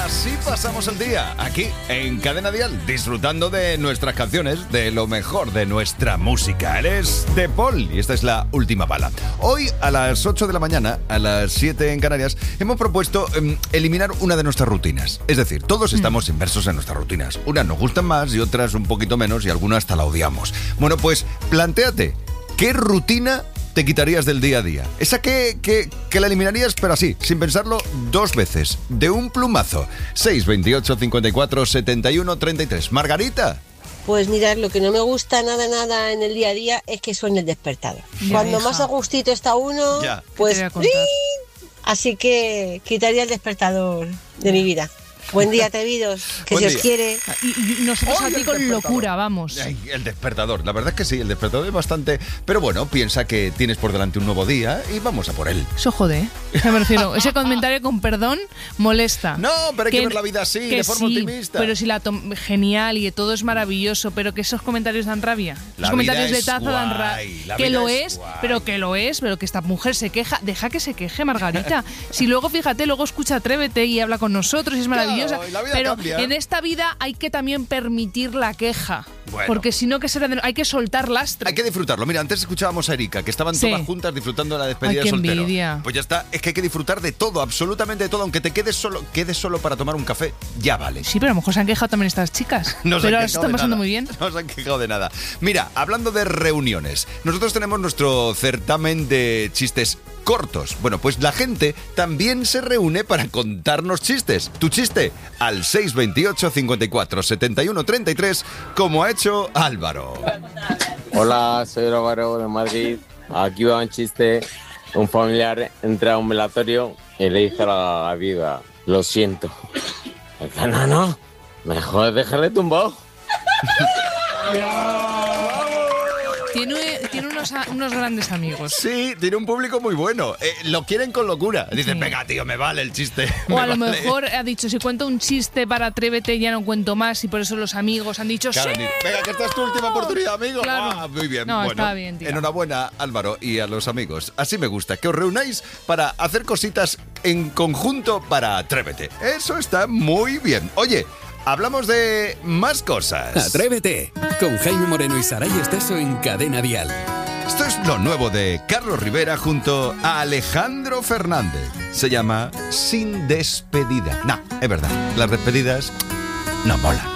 Así pasamos el día, aquí en Cadena Dial, disfrutando de nuestras canciones, de lo mejor de nuestra música. Él es De Paul y esta es la última bala. Hoy a las 8 de la mañana, a las 7 en Canarias, hemos propuesto eliminar una de nuestras rutinas. Es decir, todos estamos inmersos en nuestras rutinas. Unas nos gustan más y otras un poquito menos y algunas hasta la odiamos. Bueno, pues plantéate, ¿qué rutina te quitarías del día a día? Esa que la eliminarías, pero así, sin pensarlo dos veces, de un plumazo. 628 54 71 33. Margarita. Pues mirad, lo que no me gusta nada en el día a día es que suene el despertador. Cuando más a gustito está uno, pues ¡ring! Así que quitaría el despertador de mi vida. Buen día, atrevidos, que Buen si os día. quiere. Y nosotros a ti con locura, vamos. Ay, el despertador, la verdad es que sí, el despertador es bastante... Pero bueno, piensa que tienes por delante un nuevo día y vamos a por él. Eso jode, ¿eh? O sea, me refiero, ese comentario con perdón molesta. No, pero hay que ver la vida así, de forma optimista. Pero si genial y todo es maravilloso, pero que esos comentarios dan rabia. Los comentarios de taza dan rabia. Que lo es, pero que esta mujer se queja. Deja que se queje, Margarita. Si luego, fíjate, luego escucha Atrévete y habla con nosotros y es maravilloso. Pero cambia. En esta vida hay que también permitir la queja. Bueno. Porque si no, hay que soltar lastre. Hay que disfrutarlo. Mira, antes escuchábamos a Erika, que estaban todas juntas disfrutando de la despedida de soltero. Envidia. Pues ya está, es que hay que disfrutar de todo, absolutamente de todo. Aunque te quedes solo para tomar un café, ya vale. Sí, pero a lo mejor se han quejado también estas chicas. No pero ahora se están pasando muy bien. No se han quejado de nada. Mira, hablando de reuniones, nosotros tenemos nuestro certamen de chistes cortos. Bueno, pues la gente también se reúne para contarnos chistes. Tu chiste al 628 54 71 33, como ha hecho Álvaro. Hola, soy Álvaro de Madrid. Aquí va un chiste. Un familiar entra a un velatorio y le dice a la viuda: lo siento. No, mejor dejarle tumbado. Tiene unos grandes amigos. Sí, tiene un público muy bueno. Lo quieren con locura. Dicen, venga, tío, me vale el chiste. O a lo mejor ha dicho, si cuento un chiste para Atrévete, ya no cuento más. Y por eso los amigos han dicho, claro, ¡sí! Venga, que esta es tu última oportunidad, amigo. Claro. Ah, muy bien. No, bueno, está bien, tío. Enhorabuena, Álvaro, y a los amigos. Así me gusta, que os reunáis para hacer cositas en conjunto para Atrévete. Eso está muy bien. Oye, hablamos de más cosas. Atrévete, con Jaime Moreno y Saray Esteso en Cadena Dial. Esto es lo nuevo de Carlos Rivera junto a Alejandro Fernández. Se llama Sin Despedida. No, es verdad, las despedidas no molan.